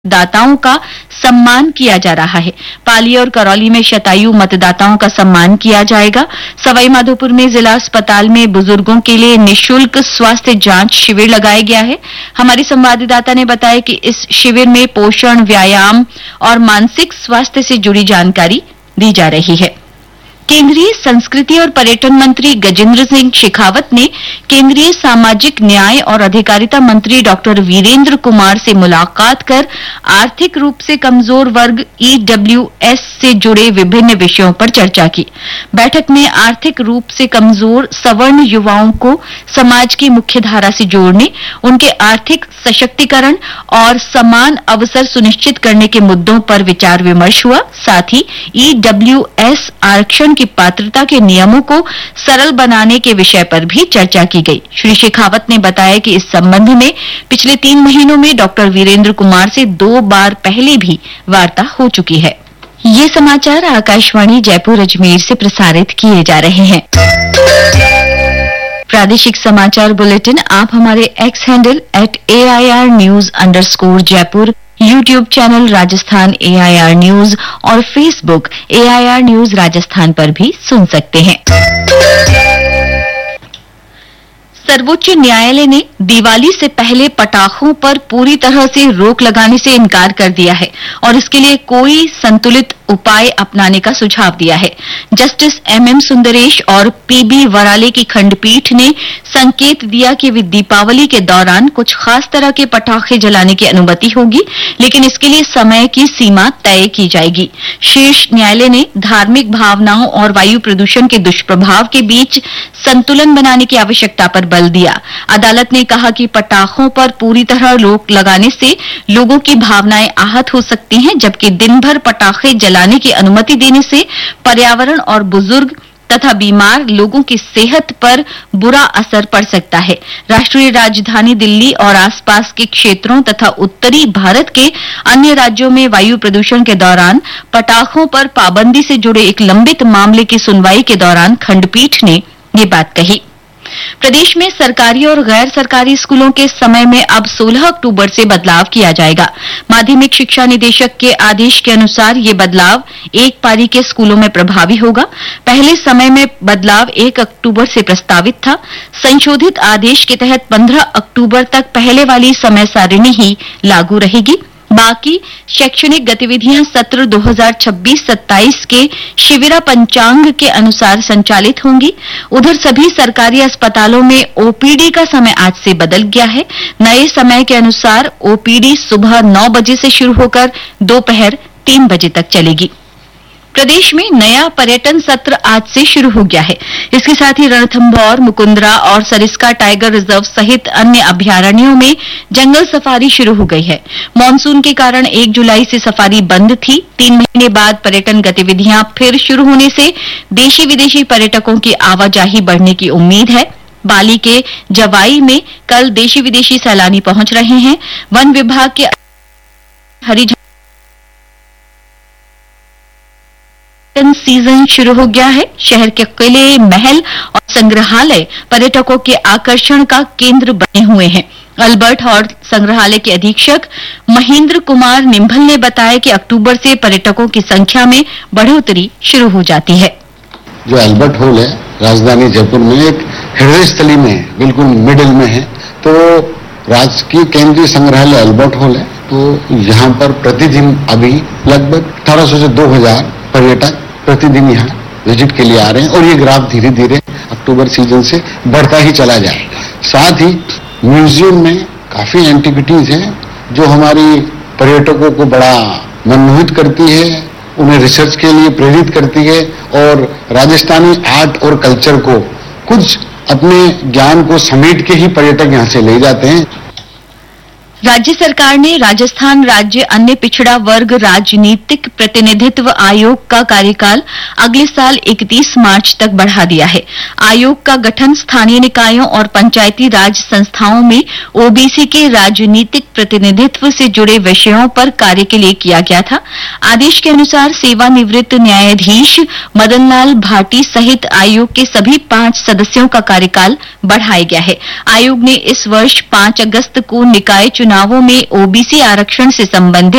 दाताओं का सम्मान किया जा रहा है। पाली और करौली में शतायु मतदाताओं का सम्मान किया जाएगा। सवाईमाधोपुर में जिला अस्पताल में बुजुर्गों के लिए निःशुल्क स्वास्थ्य जांच शिविर लगाया गया है। हमारी संवाददाता ने बताया कि इस शिविर में पोषण, व्यायाम और मानसिक स्वास्थ्य से जुड़ी जानकारी दी जा रही है। केंद्रीय संस्कृति और पर्यटन मंत्री गजेंद्र सिंह शेखावत ने केंद्रीय सामाजिक न्याय और अधिकारिता मंत्री डॉक्टर वीरेंद्र कुमार से मुलाकात कर आर्थिक रूप से कमजोर वर्ग ईडब्ल्यूएस से जुड़े विभिन्न विषयों पर चर्चा की। बैठक में आर्थिक रूप से कमजोर सवर्ण युवाओं को समाज की मुख्यधारा से जोड़ने, उनके आर्थिक सशक्तिकरण और समान अवसर सुनिश्चित करने के मुद्दों पर विचार विमर्श हुआ। साथ ही ईडब्ल्यूएस आरक्षण की पात्रता के नियमों को सरल बनाने के विषय पर भी चर्चा की गई। श्री शेखावत ने बताया कि इस संबंध में पिछले 3 महीनों में डॉक्टर वीरेंद्र कुमार से 2 बार पहले भी वार्ता हो चुकी है। ये समाचार आकाशवाणी जयपुर अजमेर से प्रसारित किए जा रहे हैं। प्रादेशिक समाचार बुलेटिन आप हमारे x handle @AIR News_Jaipur, YouTube channel Rajasthan AIR news और फेसबुक AIR न्यूज राजस्थान पर भी सुन सकते हैं। सर्वोच्च न्यायालय ने दिवाली से पहले पटाखों पर पूरी तरह से रोक लगाने से इनकार कर दिया है और इसके लिए कोई संतुलित उपाय अपनाने का सुझाव दिया है। जस्टिस MM सुंदरेश और PB वराले की खंडपीठ ने संकेत दिया कि दीपावली के दौरान कुछ खास तरह के पटाखे जलाने की अनुमति होगी, लेकिन इसके लिए समय की सीमा तय की जाएगी। शीर्ष न्यायालय ने धार्मिक भावनाओं और वायु प्रदूषण के दुष्प्रभाव के बीच संतुलन बनाने की आवश्यकता पर बल दिया। अदालत ने कहा कि पटाखों पर पूरी तरह रोक लगाने से लोगों की भावनाएं आहत हो सकती हैं, जबकि दिन भर पटाखे जलाने की अनुमति देने से पर्यावरण और बुजुर्ग तथा बीमार लोगों की सेहत पर बुरा असर पड़ सकता है। राष्ट्रीय राजधानी दिल्ली और आसपास के क्षेत्रों तथा उत्तरी भारत के अन्य राज्यों में वायु प्रदूषण के दौरान पटाखों पर पाबंदी से जुड़े एक लंबित मामले की सुनवाई के दौरान खंडपीठ ने ये बात कही। प्रदेश में सरकारी और गैर सरकारी स्कूलों के समय में अब 16 अक्टूबर से बदलाव किया जाएगा। माध्यमिक शिक्षा निदेशक के आदेश के अनुसार ये बदलाव एक पारी के स्कूलों में प्रभावी होगा। पहले समय में बदलाव 1 अक्टूबर से प्रस्तावित था। संशोधित आदेश के तहत 15 अक्टूबर तक पहले वाली समय सारिणी ही लागू रहेगी। बाकी शैक्षणिक गतिविधियां सत्र 2026-27 के शिविरा पंचांग के अनुसार संचालित होंगी। उधर सभी सरकारी अस्पतालों में ओपीडी का समय आज से बदल गया है। नए समय के अनुसार ओपीडी सुबह 9 बजे से शुरू होकर दोपहर 3 बजे तक चलेगी। प्रदेश में नया पर्यटन सत्र आज से शुरू हो गया है। इसके साथ ही रणथंभौर, मुकुंदरा और सरिस्का टाइगर रिजर्व सहित अन्य अभयारण्यों में जंगल सफारी शुरू हो गई है। मानसून के कारण 1 जुलाई से सफारी बंद थी। 3 महीने बाद पर्यटन गतिविधियां फिर शुरू होने से देशी विदेशी पर्यटकों की आवाजाही बढ़ने की उम्मीद है। बाली के जवाई में कल देशी विदेशी सैलानी पहुंच रहे हैं। वन विभाग के हरी सीजन शुरू हो गया है। शहर के किले, महल और संग्रहालय पर्यटकों के आकर्षण का केंद्र बने हुए हैं। अल्बर्ट हॉल संग्रहालय के अधीक्षक महेंद्र कुमार निम्भल ने बताया कि अक्टूबर से पर्यटकों की संख्या में बढ़ोतरी शुरू हो जाती है। जो अल्बर्ट हॉल है राजधानी जयपुर में एक हृदय स्थली में बिल्कुल मिडिल में है, तो राजकीय केंद्रीय संग्रहालय अल्बर्ट हॉल है। तो यहाँ पर प्रतिदिन अभी लगभग 1800 से 2000 पर्यटक प्रतिदिन यहाँ विजिट के लिए आ रहे हैं और ये ग्राफ धीरे धीरे अक्टूबर सीजन से बढ़ता ही चला जाएगा। साथ ही म्यूजियम में काफी एंटिक्विटीज हैं जो हमारी पर्यटकों को बड़ा मनमोहित करती है, उन्हें रिसर्च के लिए प्रेरित करती है और राजस्थानी आर्ट और कल्चर को कुछ अपने ज्ञान को समेट के ही पर्यटक यहाँ से ले जाते हैं। राज्य सरकार ने राजस्थान राज्य अन्य पिछड़ा वर्ग राजनीतिक प्रतिनिधित्व आयोग का कार्यकाल अगले साल 31 मार्च तक बढ़ा दिया है। आयोग का गठन स्थानीय निकायों और पंचायती राज संस्थाओं में ओबीसी के राजनीतिक प्रतिनिधित्व से जुड़े विषयों पर कार्य के लिए किया गया था। आदेश के अनुसार सेवानिवृत्त न्यायाधीश मदन लाल भाटी सहित आयोग के सभी 5 सदस्यों का कार्यकाल बढ़ाया गया है। आयोग ने इस वर्ष 5 अगस्त को निकाय चुनावों में ओबीसी आरक्षण से संबंधित